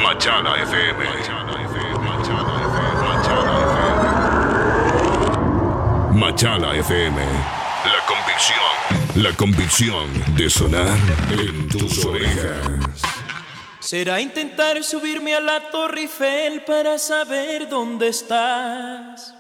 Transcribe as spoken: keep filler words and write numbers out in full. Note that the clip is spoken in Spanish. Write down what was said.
Machala F M. Machala F M. La convicción. La convicción de sonar en tus orejas. Será intentar subirme a la Torre Eiffel para saber dónde estás.